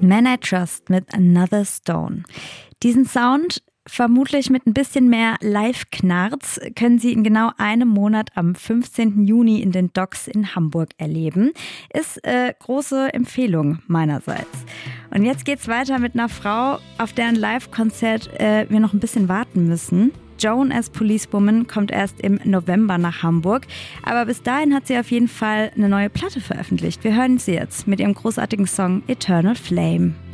Man I Trust mit Another Stone. Diesen Sound, vermutlich mit ein bisschen mehr Live-Knarz, können Sie in genau einem Monat am 15. Juni in den Docks in Hamburg erleben. Ist große Empfehlung meinerseits. Und jetzt geht's weiter mit einer Frau, auf deren Live-Konzert wir noch ein bisschen warten müssen. Joan as Policewoman kommt erst im November nach Hamburg, aber bis dahin hat sie auf jeden Fall eine neue Platte veröffentlicht. Wir hören sie jetzt mit ihrem großartigen Song Eternal Flame.